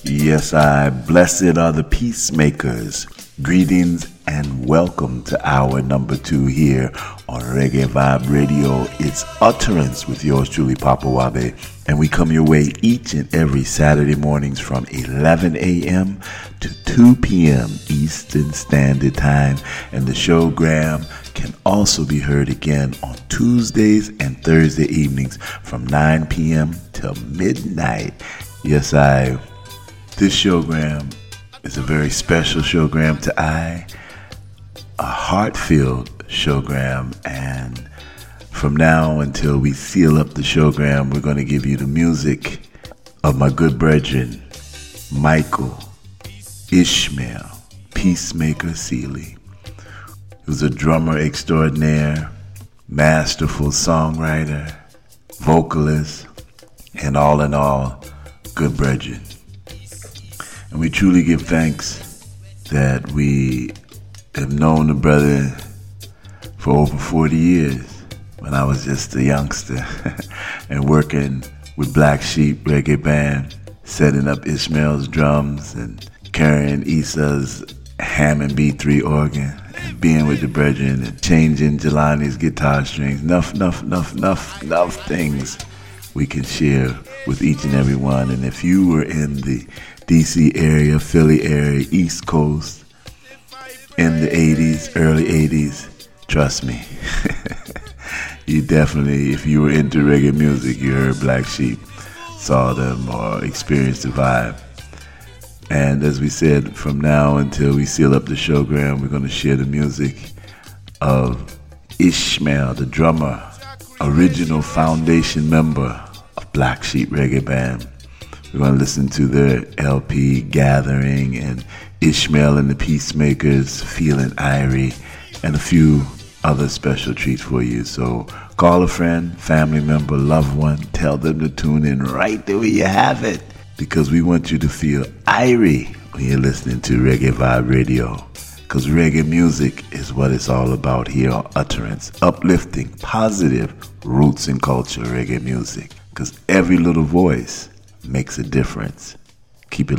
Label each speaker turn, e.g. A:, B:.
A: Yes, blessed are the peacemakers. Greetings and welcome to hour number 2 here on Reggae Vibe Radio. It's Utterance with yours truly, Papa Wabe. And we come your way each and every Saturday mornings from 11 a.m. to 2 p.m. Eastern Standard Time. And the showgram can also be heard again on Tuesdays and Thursday evenings from 9 p.m. till midnight. Yes, this showgram is a very special showgram to a heart-filled showgram, and from now until we seal up the showgram, we're going to give you the music of my good brethren, Michael Ishmael Peacemaker Sealy. He was a drummer extraordinaire, masterful songwriter, vocalist, and all in all, good brethren. And we truly give thanks that we have known the brother for over 40 years when I was just a youngster and working with Black Sheep Reggae Band, setting up Ishmael's drums and carrying Issa's Hammond B3 organ and being with the brethren and changing Jelani's guitar strings. Enough things we can share with each and every one. And if you were in the DC area, Philly area, East Coast, in the 80s, early 80s, trust me, you definitely, if you were into reggae music, you heard Black Sheep, saw them, or experienced the vibe. And as we said, from now until we seal up the showgram, we're going to share the music of Ishmael, the drummer, original foundation member of Black Sheep Reggae Band. We're going to listen to their LP, Gathering, and Ishmael and the Peacemakers, Feeling Irie, and a few other special treats for you. So call a friend, family member, loved one, tell them to tune in right there where you have it, because we want you to feel Irie when you're listening to Reggae Vibe Radio. Because reggae music is what it's all about here on Utterance. Uplifting, positive roots and culture reggae music. Because every little voice makes a difference. Keep it